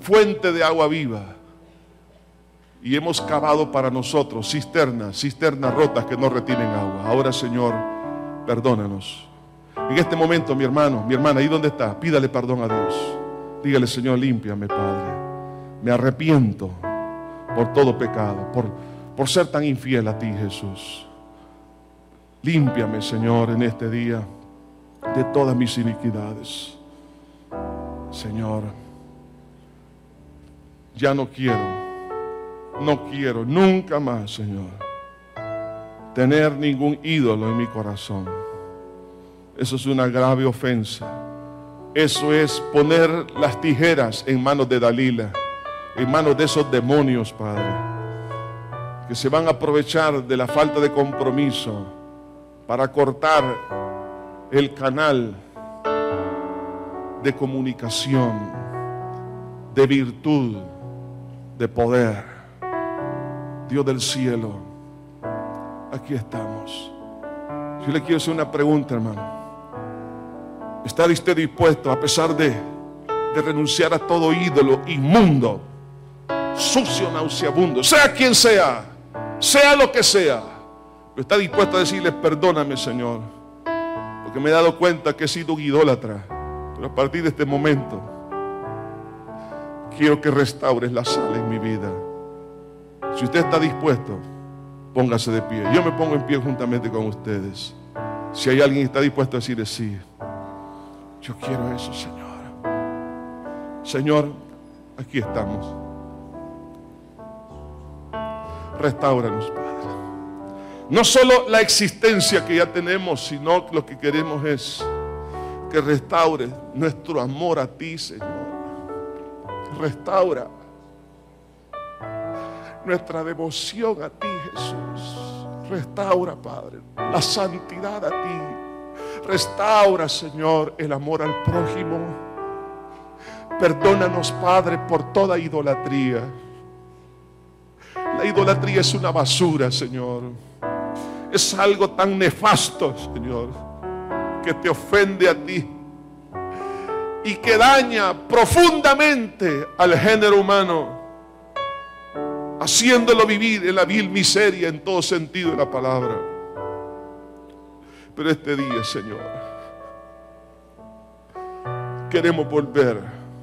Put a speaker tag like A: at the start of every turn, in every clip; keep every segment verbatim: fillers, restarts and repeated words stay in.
A: fuente de agua viva. Y hemos cavado para nosotros cisternas, cisternas rotas que no retienen agua. Ahora, Señor, perdónanos. En este momento, mi hermano, mi hermana, ¿ahí dónde está? Pídale perdón a Dios. Dígale, Señor, límpiame, Padre. Me arrepiento por todo pecado, por, por ser tan infiel a ti, Jesús. Límpiame, Señor, en este día de todas mis iniquidades. Señor, ya no quiero, no quiero nunca más, Señor, tener ningún ídolo en mi corazón. Eso es una grave ofensa. Eso es poner las tijeras en manos de Dalila, en manos de esos demonios, Padre, que se van a aprovechar de la falta de compromiso para cortar el canal de comunicación, de virtud, de poder. Dios del cielo, aquí estamos. Yo le quiero hacer una pregunta, hermano. ¿Está usted dispuesto, a pesar de, de renunciar a todo ídolo inmundo, sucio, nauseabundo, sea quien sea, sea lo que sea, pero está dispuesto a decirle, perdóname, Señor, porque me he dado cuenta que he sido un idólatra, pero a partir de este momento quiero que restaures la sal en mi vida? Si usted está dispuesto, póngase de pie. Yo me pongo en pie juntamente con ustedes. Si hay alguien que está dispuesto a decirle sí, yo quiero eso, Señor. Señor, aquí estamos. Restáuranos, Padre. No solo la existencia que ya tenemos, sino lo que queremos es que restaure nuestro amor a ti, Señor. Restaura nuestra devoción a ti, Jesús. Restaura, Padre, la santidad a ti. Restaura, Señor, el amor al prójimo. Perdónanos, Padre, por toda idolatría. La idolatría es una basura, Señor. Es algo tan nefasto, Señor, que te ofende a ti y que daña profundamente al género humano, haciéndolo vivir en la vil miseria en todo sentido de la palabra. Pero este día, Señor, queremos volver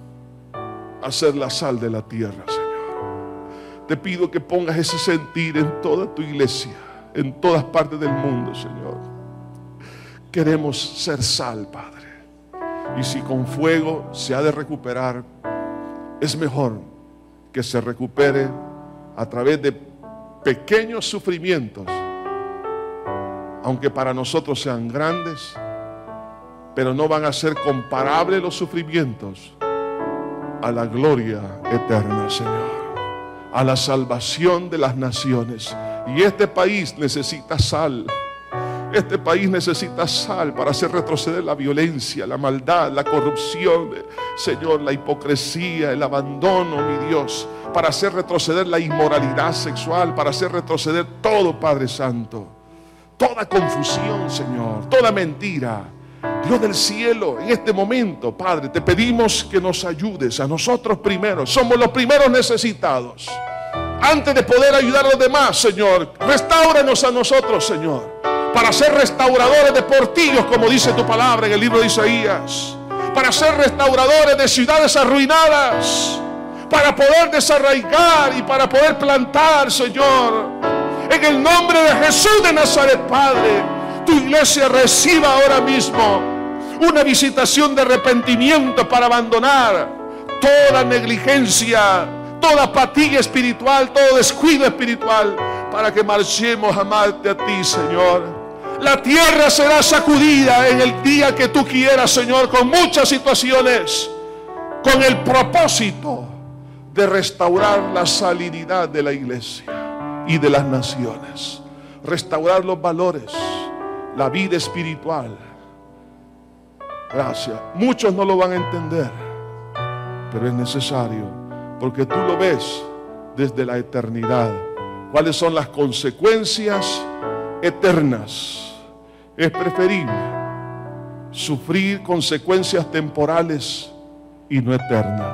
A: a ser la sal de la tierra, Señor. Te pido que pongas ese sentir en toda tu iglesia, en todas partes del mundo, Señor. Queremos ser sal, Padre. Y si con fuego se ha de recuperar, es mejor que se recupere a través de pequeños sufrimientos, aunque para nosotros sean grandes, pero no van a ser comparables los sufrimientos a la gloria eterna, Señor, a la salvación de las naciones. Y este país necesita sal. Este país necesita sal para hacer retroceder la violencia, la maldad, la corrupción, Señor, la hipocresía, el abandono, mi Dios, para hacer retroceder la inmoralidad sexual, para hacer retroceder todo, Padre Santo, toda confusión, Señor, toda mentira. Dios del cielo, en este momento, Padre, te pedimos que nos ayudes a nosotros primero. Somos los primeros necesitados. Antes de poder ayudar a los demás, Señor, restáuranos a nosotros, Señor, para ser restauradores de portillos, como dice tu palabra en el libro de Isaías, para ser restauradores de ciudades arruinadas, para poder desarraigar y para poder plantar, Señor, en el nombre de Jesús de Nazaret, Padre. Tu iglesia reciba ahora mismo una visitación de arrepentimiento para abandonar toda negligencia, toda apatía espiritual, todo descuido espiritual, para que marchemos a amarte a ti, Señor. La tierra será sacudida en el día que tú quieras, Señor, con muchas situaciones, con el propósito de restaurar la salinidad de la iglesia y de las naciones, restaurar los valores, la vida espiritual. Gracias. Muchos no lo van a entender, pero es necesario, porque tú lo ves desde la eternidad. ¿Cuáles son las consecuencias eternas? Es preferible sufrir consecuencias temporales y no eternas.